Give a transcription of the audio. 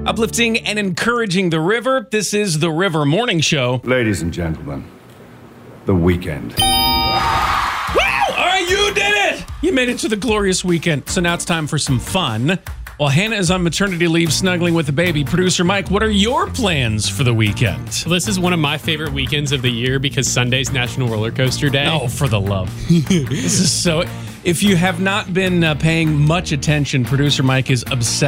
Uplifting and encouraging the river. This is the River Morning Show. Ladies and gentlemen, the weekend. Woo! All right, you did it! You made it to the glorious weekend. So now it's time for some fun. While Hannah is on maternity leave snuggling with the baby, producer Mike, what are your plans for the weekend? Well, this is one of my favorite weekends of the year because Sunday's National Roller Coaster Day. Oh, for the love. This is so... If you have not been paying much attention, producer Mike is obsessed